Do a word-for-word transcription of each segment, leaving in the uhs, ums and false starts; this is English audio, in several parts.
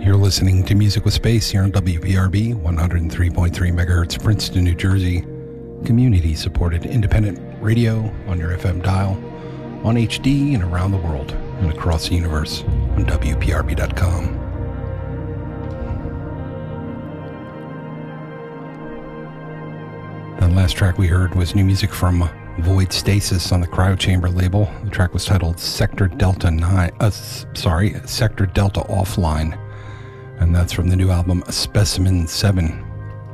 You're listening to Music with Space here on W P R B, one oh three point three megahertz, Princeton, New Jersey. Community-supported independent radio on your F M dial, on H D and around the world and across the universe on W P R B dot com. The last track we heard was new music from Void Stasis on the Cryochamber label. The track was titled Sector Delta nine, uh, sorry, Sector Delta Offline. And that's from the new album Specimen seven.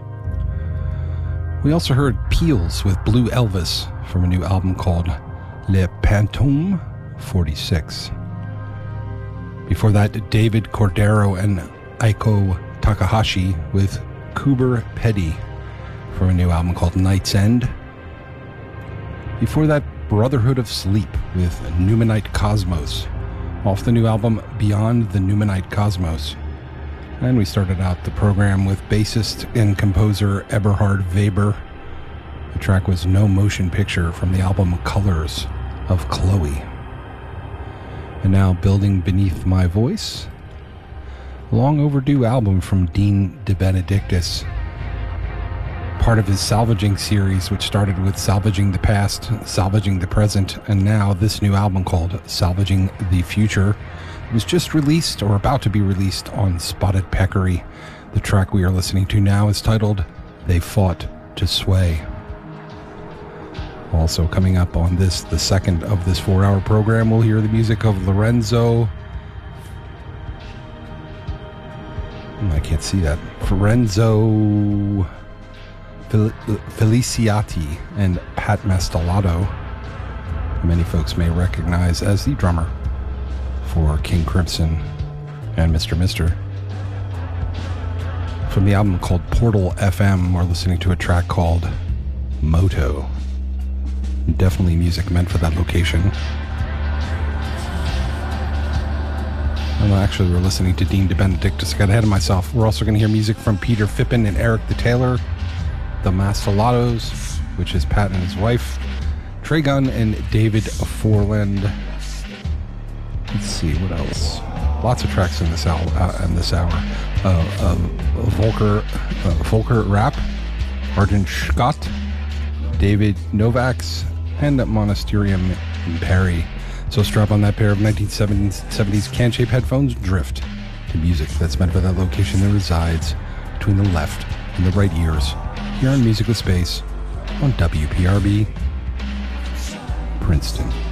We also heard Peels with Blue Elvis from a new album called Le Pantome forty-six. Before that, David Cordero and Aiko Takahashi with Kuber Petty from a new album called Night's End. Before that, Brotherhood of Sleep with Numenite Cosmos off the new album Beyond the Numenite Cosmos. And we started out the program with bassist and composer Eberhard Weber. The track was No Motion Picture from the album Colors of Chloe. And now Building Beneath My Voice, long overdue album from Dean DeBenedictis, part of his Salvaging series, which started with Salvaging the Past, Salvaging the Present, and now this new album called Salvaging the Future. It was just released or about to be released on Spotted Peccary. The track we are listening to now is titled They Fought to Sway. Also coming up on this, the second of this four-hour program, we'll hear the music of Lorenzo... I can't see that. Lorenzo Fel- Feliciati and Pat Mastelotto, many folks may recognize as the drummer for King Crimson and Mister Mister. From the album called Portal F M, we're listening to a track called Moto. Definitely music meant for that location. Well, actually, we're listening to Dean DeBenedictis. I got ahead of myself. We're also going to hear music from Peter Fippen and Eric the Taylor, the Mastelottos, which is Pat and his wife, Trey Gunn and David Forland. Let's see, what else? Lots of tracks in this hour. Uh, in this hour. Uh, uh, Volker, uh, Volker Rapp, Arjun Scott, David Novaks, and Monasterium Perry. So strap on that pair of nineteen seventies can-shaped headphones, drift to music that's meant for that location that resides between the left and the right ears. Here on Music with Space on W P R B, Princeton.